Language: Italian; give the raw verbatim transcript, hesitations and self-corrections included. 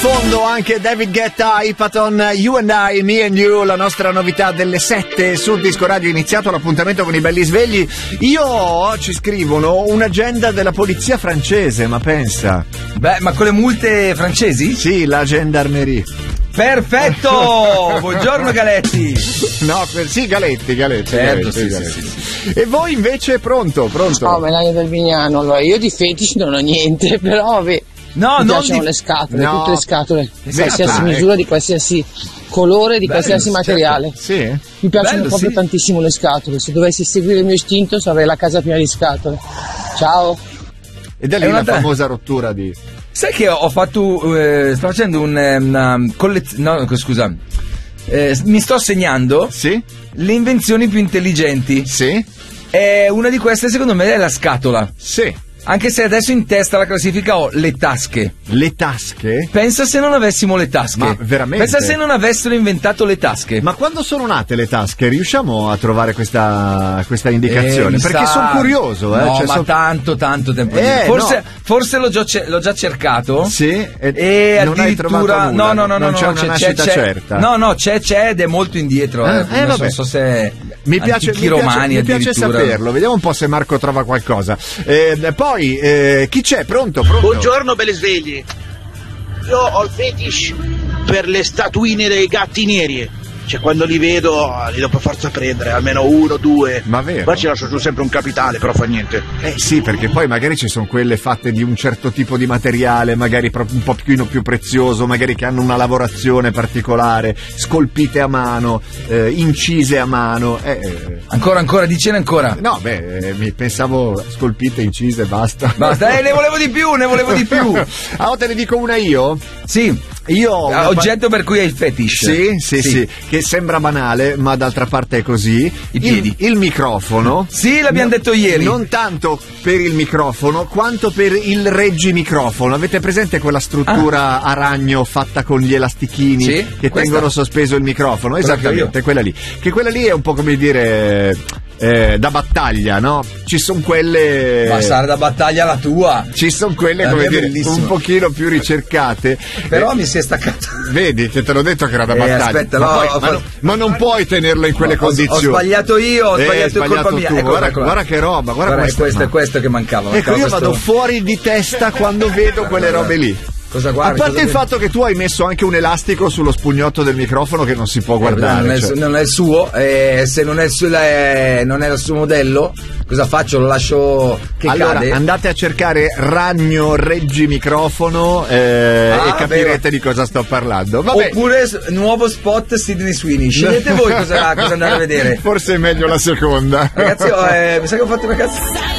Fondo anche David Guetta, Ipaton, You and I, Me and You, la nostra novità delle sette su Disco Radio. È iniziato l'appuntamento con i belli svegli. Io ci scrivono un'agenda della polizia francese, ma pensa. Beh, ma con le multe francesi? Sì, la gendarmerie. Perfetto! Buongiorno Galetti. No, sì, Galetti, Galetti. Certo, Galetti, sì, Galetti. sì, sì. E voi invece pronto, pronto? Ciao, Melania del Vignano. Allora, io di fetici non ho niente, però vabbè. No, mi non piacciono di... le scatole, no. tutte le scatole, di Beh, qualsiasi ah, misura, di qualsiasi colore, di Bello, qualsiasi materiale. Certo. Sì? Mi piacciono Bello, proprio sì. tantissimo le scatole. Se dovessi seguire il mio istinto, avrei la casa piena di scatole. Ciao. E da lì È la una tra- famosa rottura di... Sai che ho fatto, eh, sto facendo un, eh, una collezione, no, scusa, eh, mi sto segnando Sì? le invenzioni più intelligenti. Sì? E una di queste secondo me è la scatola. Sì. Anche se adesso in testa alla classifica ho le tasche. Le tasche? Pensa se non avessimo le tasche. Ma veramente? Pensa se non avessero inventato le tasche. Ma quando sono nate le tasche riusciamo a trovare questa, questa indicazione? Eh, mi Perché sa- sono curioso, eh? No, Cioè, ma son- tanto, tanto tempo. Eh, dietro. Forse, no. forse l'ho, già, ce- l'ho già cercato. Sì? E, E non hai trovato addirittura nulla? no no no non no c'è no, una c'è, nascita c'è, certa. no no c'è c'è ed è molto indietro. Ah, eh, eh, non so, vabbè. so se Mi piace, antichi mi piace, romani mi piace addirittura. saperlo. Vediamo un po' se Marco trova qualcosa. Eh, poi eh, chi c'è? Pronto? Pronto? Buongiorno belli svegli. Io ho il fetish per le statuine dei gatti neri. Cioè quando li vedo li devo per forza prendere, almeno uno, due. Ma vero? Poi ci lascio su sempre un capitale, però fa niente. Eh sì, perché poi magari ci sono quelle fatte di un certo tipo di materiale, magari proprio un pochino più prezioso, magari che hanno una lavorazione particolare, scolpite a mano, eh, incise a mano. Eh, eh. Ancora ancora dicene ancora. No, beh, eh, mi pensavo scolpite, incise, basta. Basta, eh, ne volevo di più, ne volevo di più. Ah, te ne dico una io? Sì. Io ho una Oggetto per cui hai il fetish. Sì, sì, sì, che sembra banale, ma d'altra parte è così. I piedi. Il, il microfono. Sì, l'abbiamo No- detto ieri. Non tanto per il microfono, quanto per il reggimicrofono. Avete presente quella struttura a ragno fatta con gli elastichini Sì, che questa. tengono sospeso il microfono? Quella che ho Esattamente, io. quella lì. Che quella lì è un po' come dire eh, da battaglia, no? Ci sono quelle. Ma sarà da battaglia la tua. Ci sono quelle, La come mia è dire, bellissima. un pochino più ricercate. Però Eh, mi si è staccato. Vedi che te l'ho detto che era da Eh, battaglia. aspetta, ma, no, poi- ho ma fatto- no- ma non puoi tenerlo in quelle Ho- condizioni. Ho sbagliato io, ho Eh, sbagliato, hai è colpa sbagliato mia. tu. Ecco, Guarda, eccola. guarda che roba, guarda Guarda, è questa. questo, ma- è questo che mancava. Ecco, mancava io questo- vado fuori di testa quando vedo quelle robe lì. Cosa A guardi? parte cosa il vedi? fatto che tu hai messo anche un elastico sullo spugnotto del microfono che non si può guardare. non, è, il cioè. su- non è il suo, eh, se non è il suo, eh, non è il suo modello, cosa faccio? Lo lascio che Allora, cade? andate a cercare ragno reggi microfono eh, Ah, e capirete vero. di cosa sto parlando. Vabbè. Oppure s- nuovo spot Sydney Sweeney. Scegliete voi cosa, cosa andare a vedere. Forse è meglio la seconda. Ragazzi, ho, eh, mi sa che ho fatto una cazzo.